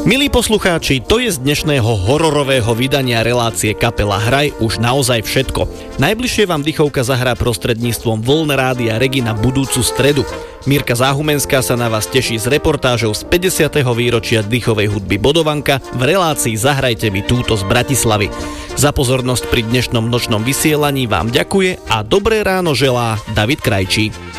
Milí poslucháči, to je z dnešného hororového vydania relácie Kapela Hraj už naozaj všetko. Najbližšie vám Dychovka zahrá prostredníctvom Vln Rádia Regina budúcu stredu. Mirka Záhumenská sa na vás teší s reportážou z 50. výročia dychovej hudby Bodovanka v relácii Zahrajte mi túto z Bratislavy. Za pozornosť pri dnešnom nočnom vysielaní vám ďakuje a dobré ráno želá David Krajčí.